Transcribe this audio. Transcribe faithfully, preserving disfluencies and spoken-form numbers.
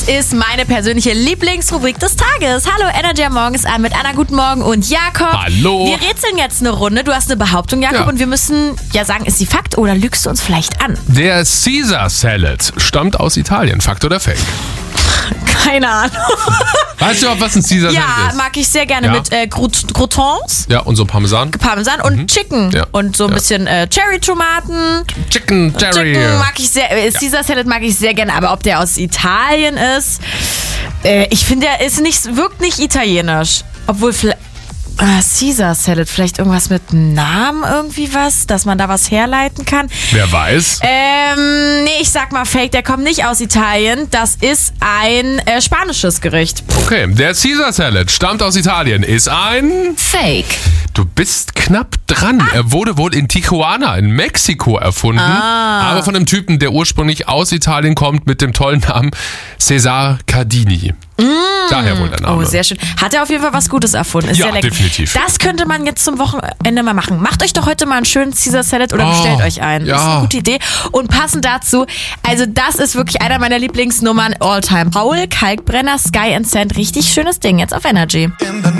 ist meine persönliche Lieblingsrubrik des Tages. Hallo, Energy am Morgen ist an mit Anna, guten Morgen und Jakob. Hallo. Wir rätseln jetzt eine Runde. Du hast eine Behauptung, Jakob, Ja. und wir müssen ja sagen, ist sie Fakt oder lügst du uns vielleicht an? Der Caesar Salad stammt aus Italien. Fakt oder Fake? Keine Ahnung. Weißt du auch, was ein Caesar Ja, Salad ist? mag ich sehr gerne Ja. mit äh, Crout- Croutons, Ja, und so Parmesan. Parmesan und Chicken. Ja. Und so ein Ja. bisschen äh, Cherry-Tomaten. Chicken Jerry. Chicken mag ich sehr, äh, Caesar Salad mag ich sehr gerne, aber ob der aus Italien ist, äh, ich finde, er ist nicht, wirkt nicht italienisch. Obwohl, vielleicht, äh, Caesar Salad, vielleicht irgendwas mit Namen irgendwie was, dass man da was herleiten kann. Wer weiß? Ähm, nee, ich sag mal Fake, der kommt nicht aus Italien, das ist ein äh, spanisches Gericht. Okay, der Caesar Salad stammt aus Italien. Ist ein... Fake. Du bist knapp dran. Er wurde wohl in Tijuana in Mexiko erfunden. Ah. Aber von einem Typen, der ursprünglich aus Italien kommt, mit dem tollen Namen Cesar Cardini. Daher wohl der Name. Oh, sehr schön. Hat er auf jeden Fall was Gutes erfunden. Ist Ja, sehr lecker. definitiv. Das könnte man jetzt zum Wochenende mal machen. Macht euch doch heute mal einen schönen Caesar Salad oder Oh, bestellt euch einen. ja. Das ist eine gute Idee. Und passend dazu, also das ist wirklich einer meiner Lieblingsnummern all time. Paul Kalkbrenner, Sky and Sand, richtig schönes Ding jetzt auf Energy.